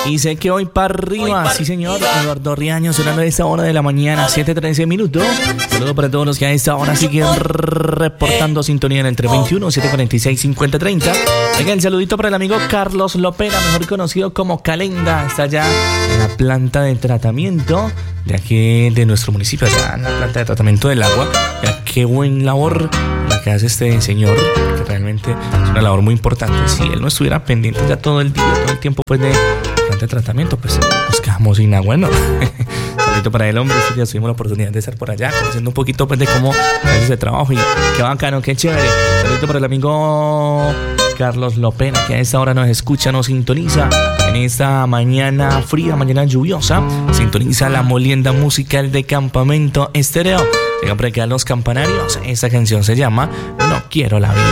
Y sé que hoy para arriba, sí señor, Eduardo Riaño sonando a esta hora de la mañana, 7:13 minutos. Saludos para todos los que a esta hora siguen reportando sintonía en el 321-746-5030. Venga, el saludito para el amigo Carlos Lopera, mejor conocido como Calenda. Está allá en la planta de tratamiento de aquí de nuestro municipio, allá en la planta de tratamiento del agua. Ya, qué buen labor la que hace este señor, que realmente es una labor muy importante. Si él no estuviera pendiente ya todo el día, todo el tiempo pues de tratamiento, pues nos quedamos sin agua, ¿no? Saludito para el hombre, ya tuvimos la oportunidad de estar por allá, conociendo un poquito pues de cómo hace ese trabajo y qué bacano, qué chévere. Saludito para el amigo Carlos Lopera, que a esta hora nos escucha, nos sintoniza en esta mañana fría, mañana lluviosa. Sintoniza la molienda musical de Campamento Estéreo. Llegan por acá los campanarios. Esta canción se llama No Quiero la Vida.